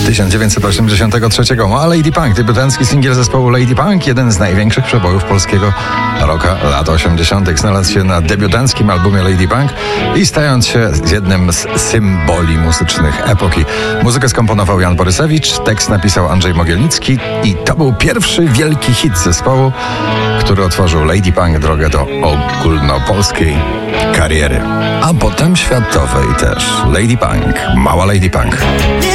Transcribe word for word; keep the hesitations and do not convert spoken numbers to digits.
tysiąc dziewięćset osiemdziesiątego trzeciego. Ma Lady Punk, debiutancki singiel zespołu Lady Punk, jeden z największych przebojów polskiego rocka lat osiemdziesiątych. Znalazł się na debiutanckim albumie Lady Punk i stając się jednym z symboli muzycznych epoki. Muzykę skomponował Jan Borysewicz, tekst napisał Andrzej Mogielnicki i to był pierwszy wielki hit zespołu, który otworzył Lady Punk drogę do ogólnopolskiej kariery, a potem światowej też. Lady Punk, mała Lady Punk.